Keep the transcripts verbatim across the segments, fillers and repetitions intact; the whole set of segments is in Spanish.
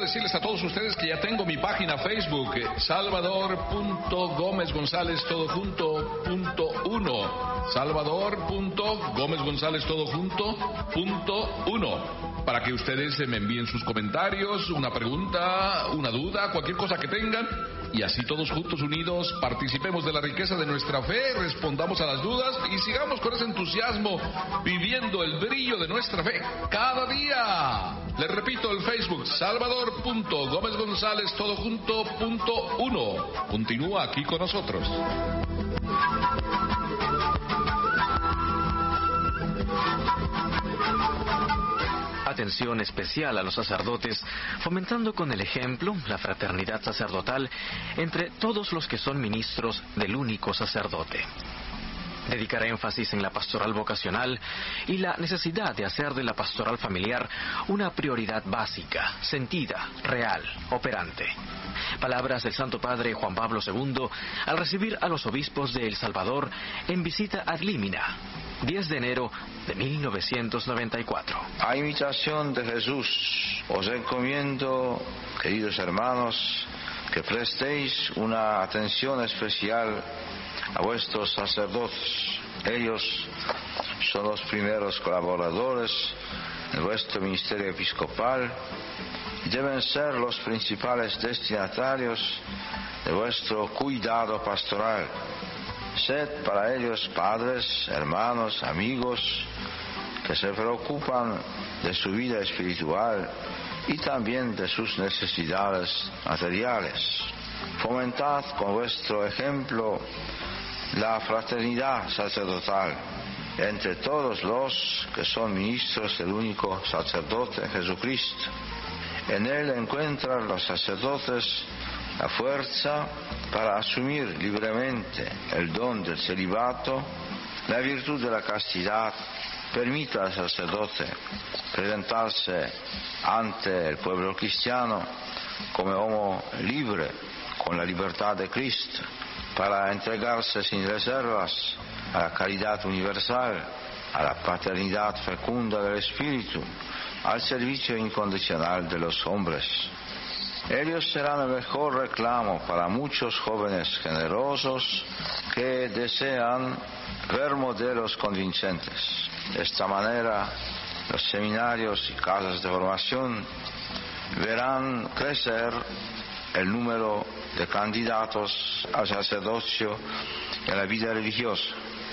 decirles a todos ustedes que ya tengo mi página Facebook, Salvador punto Gómez González todo junto punto uno. Salvador punto Gómez González todo junto punto uno. Para que ustedes me envíen sus comentarios, una pregunta, una duda, cualquier cosa que tengan, y así todos juntos unidos participemos de la riqueza de nuestra fe, respondamos a las dudas y sigamos con ese entusiasmo viviendo el brillo de nuestra fe cada día. Les repito, el Facebook, Salvador punto Gómez González todo junto punto uno. Continúa aquí con nosotros. Atención especial a los sacerdotes, fomentando con el ejemplo la fraternidad sacerdotal entre todos los que son ministros del único sacerdote. Dedicará énfasis en la pastoral vocacional y la necesidad de hacer de la pastoral familiar una prioridad básica, sentida, real, operante. Palabras del Santo Padre Juan Pablo segundo al recibir a los obispos de El Salvador en visita ad limina, diez de enero de mil novecientos noventa y cuatro. A imitación de Jesús, os encomiendo, queridos hermanos, que prestéis una atención especial a vuestros sacerdotes. Ellos son los primeros colaboradores de vuestro ministerio episcopal y deben ser los principales destinatarios de vuestro cuidado pastoral. Sed para ellos padres, hermanos, amigos, que se preocupan de su vida espiritual y también de sus necesidades materiales. Fomentad con vuestro ejemplo la fraternidad sacerdotal entre todos los que son ministros del único sacerdote Jesucristo. En él encuentran los sacerdotes la fuerza para asumir libremente el don del celibato. La virtud de la castidad permite al sacerdote presentarse ante el pueblo cristiano como homo libre, con la libertad de Cristo, para entregarse sin reservas a la caridad universal, a la paternidad fecunda del Espíritu, al servicio incondicional de los hombres. Ellos serán el mejor reclamo para muchos jóvenes generosos que desean ver modelos convincentes. De esta manera, los seminarios y casas de formación verán crecer el número de candidatos al sacerdocio y a la vida religiosa.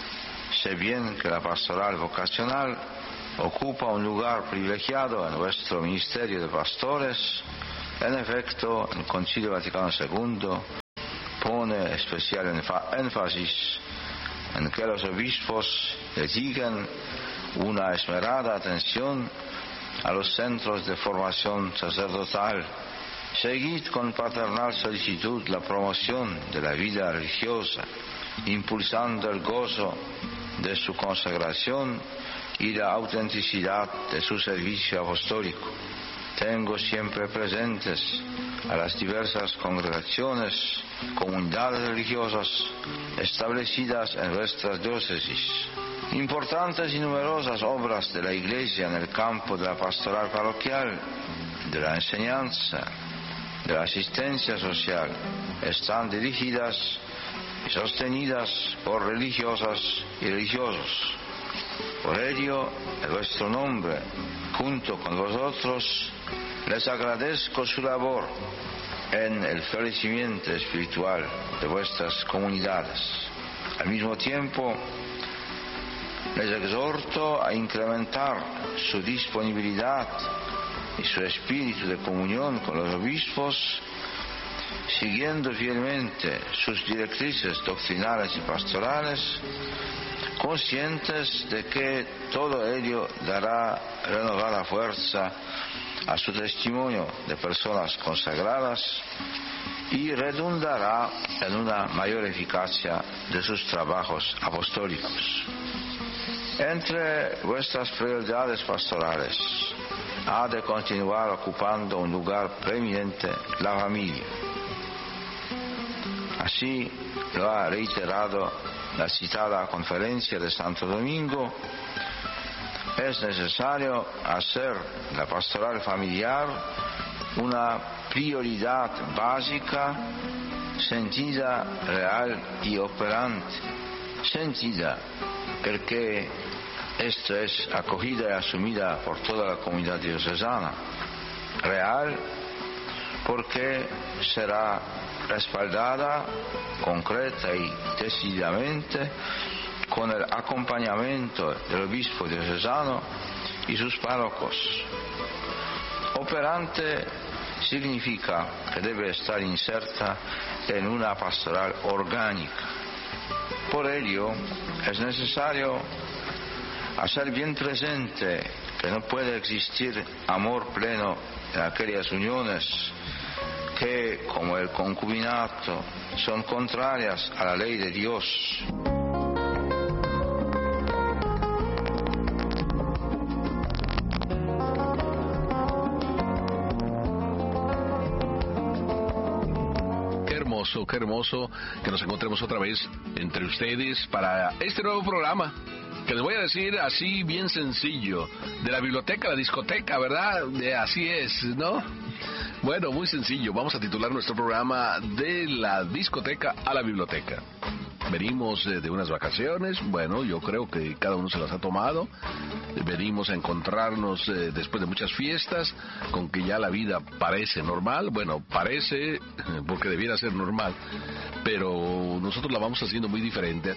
Sé bien que la pastoral vocacional ocupa un lugar privilegiado en vuestro ministerio de pastores. En efecto, el Concilio Vaticano segundo pone especial énfasis en que los obispos dediquen una esmerada atención a los centros de formación sacerdotal. Seguid con paternal solicitud la promoción de la vida religiosa, impulsando el gozo de su consagración y la autenticidad de su servicio apostólico. Tengo siempre presentes a las diversas congregaciones, comunidades religiosas establecidas en nuestras diócesis. Importantes y numerosas obras de la Iglesia en el campo de la pastoral parroquial, de la enseñanza, de la asistencia social, están dirigidas y sostenidas por religiosas y religiosos. Por ello, en vuestro nombre, junto con vosotros, les agradezco su labor en el florecimiento espiritual de vuestras comunidades. Al mismo tiempo, les exhorto a incrementar su disponibilidad y su espíritu de comunión con los obispos, siguiendo fielmente sus directrices doctrinales y pastorales, conscientes de que todo ello dará renovada fuerza a su testimonio de personas consagradas y redundará en una mayor eficacia de sus trabajos apostólicos. Entre vuestras prioridades pastorales ha de continuar ocupando un lugar preeminente la familia. Así lo ha reiterado la citada conferencia de Santo Domingo. Es necesario hacer la pastoral familiar una prioridad básica, sentida, real y operante. Sentida porque esto es acogida y asumida por toda la comunidad diocesana. Real porque será respaldada concreta y decididamente con el acompañamiento del obispo diocesano y sus párrocos. Operante significa que debe estar inserta en una pastoral orgánica. Por ello, es necesario hacer bien presente que no puede existir amor pleno en aquellas uniones que, como el concubinato, son contrarias a la ley de Dios. Qué hermoso que nos encontremos otra vez entre ustedes para este nuevo programa, que les voy a decir así bien sencillo, de la biblioteca a la discoteca, ¿verdad? De así es, ¿no? Bueno, muy sencillo, vamos a titular nuestro programa de la discoteca a la biblioteca. Venimos de unas vacaciones, bueno, yo creo que cada uno se las ha tomado. Venimos a encontrarnos eh, después de muchas fiestas, con que ya la vida parece normal. Bueno, parece, porque debiera ser normal, pero nosotros la vamos haciendo muy diferente.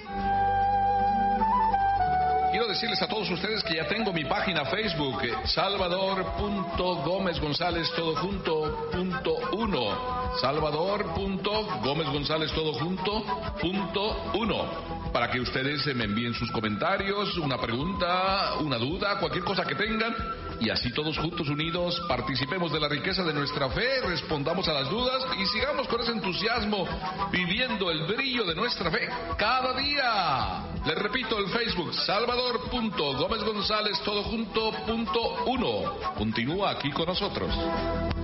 Quiero decirles a todos ustedes que ya tengo mi página Facebook, salvador punto gómez gonzález todo junto punto uno. salvador punto gómez gonzález todo junto punto uno. Para que ustedes me envíen sus comentarios, una pregunta, una duda, cualquier cosa que tengan, y así todos juntos unidos participemos de la riqueza de nuestra fe, respondamos a las dudas y sigamos con ese entusiasmo viviendo el brillo de nuestra fe cada día. Les repito, el Facebook, salvador punto gómez gonzález todo junto punto uno. Continúa aquí con nosotros.